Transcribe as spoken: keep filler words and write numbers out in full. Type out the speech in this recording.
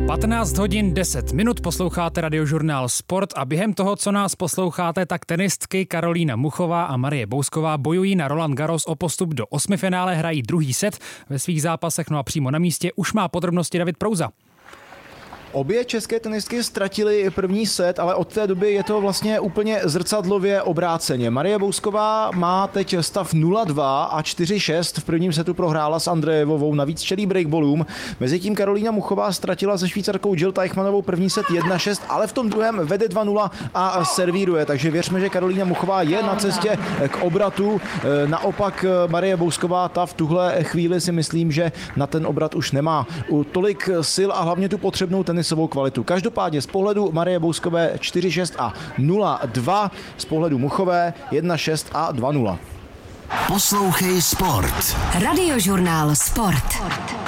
patnáct hodin deset minut posloucháte Radiožurnál Sport a během toho, co nás posloucháte, tak tenistky Karolína Muchová a Marie Bousková bojují na Roland Garros o postup do osmifinále, hrají druhý set ve svých zápasech, no a přímo na místě už má podrobnosti David Prouza. Obě české tenistky ztratily první set, ale od té doby je to vlastně úplně zrcadlově obráceně. Marie Bousková má teď stav nula dva a čtyři šest. V prvním setu prohrála s Andrejevovou, navíc čelí breakballům. Mezitím Karolína Muchová ztratila se Švýcarkou Jill Teichmannovou první set jedna šest, ale v tom druhém vede dva nula a servíruje. Takže věřme, že Karolína Muchová je na cestě k obratu. Naopak Marie Bousková, ta v tuhle chvíli si myslím, že na ten obrat už nemá tolik sil a hlavně tu potřebnou tenisovou kvalitu. Každopádně z pohledu Marie Bouskové čtyři šest a nula dva, z pohledu Muchové jedna šest a dva nula. Poslouchej Sport. Radiožurnál Sport.